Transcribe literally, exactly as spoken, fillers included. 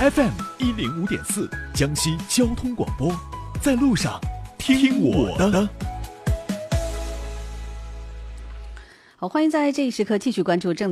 F M 一零五点四，江西交通广播，在路上听我的。 好，欢迎在这一时刻继续关注正